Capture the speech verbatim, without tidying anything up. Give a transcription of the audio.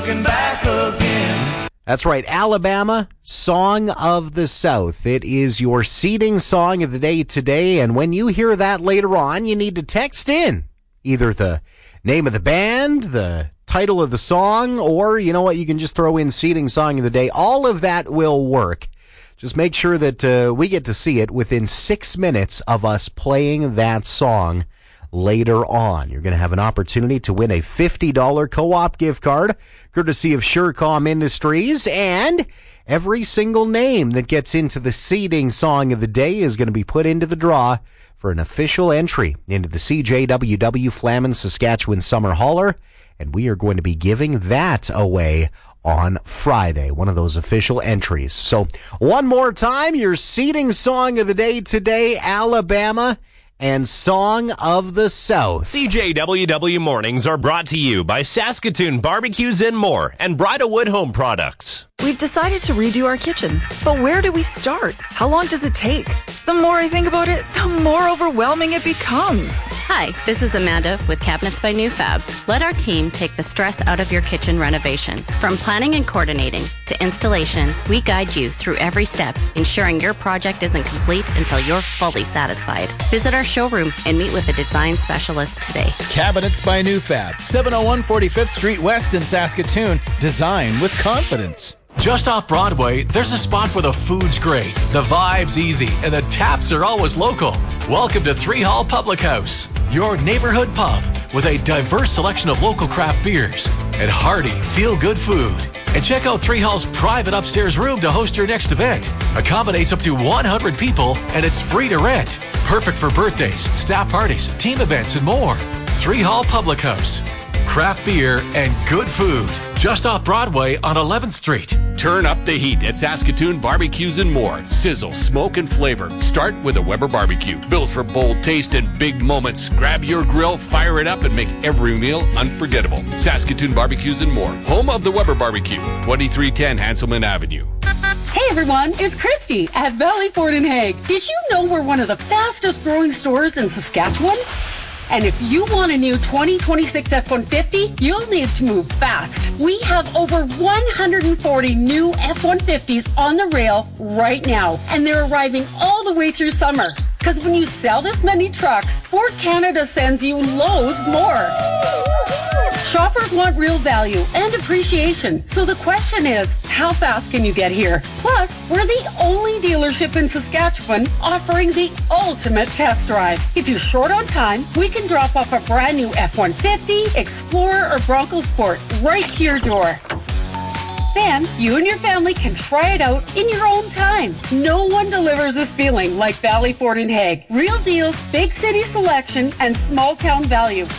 back again. That's right, Alabama, Song of the South. It is your seeding song of the day today, and when you hear that later on, you need to text in either the name of the band, the title of the song, or, you know what, you can just throw in seeding song of the day. All of that will work. Just make sure that uh, we get to see it within six minutes of us playing that song later on. You're going to have an opportunity to win a fifty dollars co-op gift card, courtesy of Surecom Industries, and every single name that gets into the seeding song of the day is going to be put into the draw for an official entry into the C J W W Flamin Saskatchewan Summer Hauler, and we are going to be giving that away on Friday, one of those official entries. So one more time, your seeding song of the day today, Alabama, and Song of the South. C J W W Mornings are brought to you by Saskatoon Barbecues and More and Bridalwood Home Products. We've decided to redo our kitchen, but where do we start? How long does it take? The more I think about it, the more overwhelming it becomes. Hi, this is Amanda with Cabinets by New Fab. Let our team take the stress out of your kitchen renovation. From planning and coordinating to installation, we guide you through every step, ensuring your project isn't complete until you're fully satisfied. Visit our showroom and meet with a design specialist today. Cabinets by New Fab, seven oh one forty-fifth Street West in Saskatoon. Design with confidence. Just off Broadway, there's a spot where the food's great, the vibe's easy, and the taps are always local. Welcome to Three Hall Public House, your neighborhood pub with a diverse selection of local craft beers and hearty, feel-good food. And check out Three Hall's private upstairs room to host your next event. Accommodates up to one hundred people, and it's free to rent. Perfect for birthdays, staff parties, team events, and more. Three Hall Public House. Craft beer and good food. Just off Broadway on eleventh Street. Turn up the heat at Saskatoon Barbecues and More. Sizzle, smoke, and flavor. Start with a Weber barbecue. Built for bold taste and big moments. Grab your grill, fire it up, and make every meal unforgettable. Saskatoon Barbecues and More. Home of the Weber Barbecue. twenty-three ten Hanselman Avenue. Hey everyone, it's Christy at Valley Ford and Hague. Did you know we're one of the fastest growing stores in Saskatchewan? And if you want a new twenty twenty-six F one fifty, you'll need to move fast. We have over one hundred forty new F one fifties on the rail right now, and they're arriving all the way through summer. Because when you sell this many trucks, Ford Canada sends you loads more. Shoppers want real value and appreciation. So the question is, how fast can you get here? Plus, we're the only dealership in Saskatchewan offering the ultimate test drive. If you're short on time, we can drop off a brand new F one fifty, Explorer, or Bronco Sport right to your door. Then, you and your family can try it out in your own time. No one delivers this feeling like Valley Ford and Hague. Real deals, big city selection, and small town value.